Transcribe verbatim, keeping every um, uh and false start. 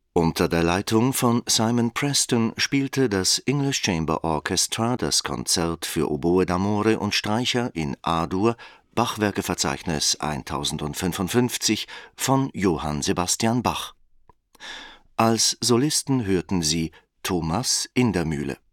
Unter der Leitung von Simon Preston spielte das English Chamber Orchestra das Konzert für Oboe d'amore und Streicher in A-Dur, Bachwerkeverzeichnis tausendfünfundfünfzig von Johann Sebastian Bach. Als Solisten hörten Sie Thomas Indermühle